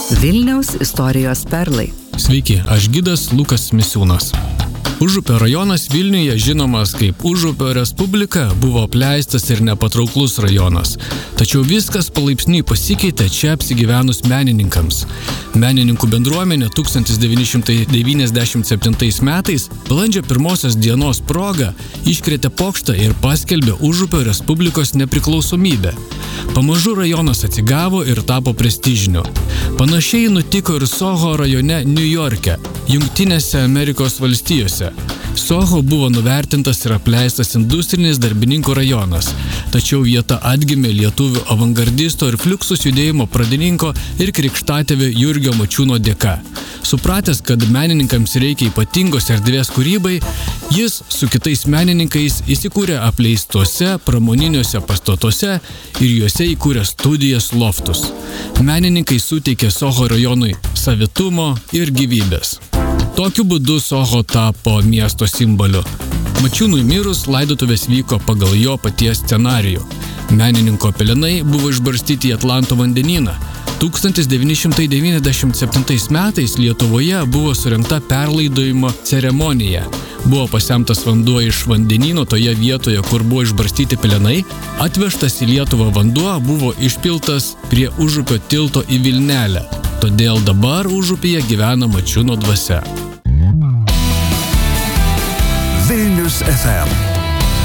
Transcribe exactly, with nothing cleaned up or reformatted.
Vilniaus istorijos perlai. Sveiki, aš gidas Lukas Misiūnas. Užupio rajonas Vilniuje, žinomas kaip Užupio Respublika, buvo apleistas ir nepatrauklus rajonas. Tačiau viskas palaipsniui pasikeitė čia apsigyvenus menininkams. Menininkų bendruomenė tūkstantis devyni šimtai devyniasdešimt septintais metais balandžio pirmosios dienos proga iškrėtė pokštą ir paskelbė Užupio Respublikos nepriklausomybę. Pamažu rajonas atsigavo ir tapo prestižiniu. Panašiai nutiko ir Soho rajone Niujorke, Jungtinėse Amerikos valstijose. Soho buvo nuvertintas ir apleistas industrinis darbininkų rajonas, tačiau vieta atgimė lietuvių avangardisto ir fliuksus judėjimo pradininko ir krikštatėvio Jurgio Mačiūno dėka. Supratęs, kad menininkams reikia ypatingos erdvės kūrybai, jis su kitais menininkais įsikūrė apleistuose pramoniniuose pastatuose ir juose įkūrė studijas loftus. Menininkai suteikė Soho rajonui savitumo ir gyvybės. Tokiu būdu Soho tapo miesto simboliu. Mačiūnui mirus laidotuvės vyko pagal jo paties scenarijų. Menininko pelenai buvo išbarstyti į Atlanto vandenyną. tūkstantis devyni šimtai devyniasdešimt septintais metais Lietuvoje buvo surengta perlaidojimo ceremonija. Buvo pasemtas vanduo iš vandenyno toje vietoje, kur buvo išbarstyti pelenai. Atvežtas į Lietuvą vanduo buvo išpiltas prie Užupio tilto į Vilnelę. Todėl dabar Užupyje gyvena Mačiūno dvasia. Vilnius F M.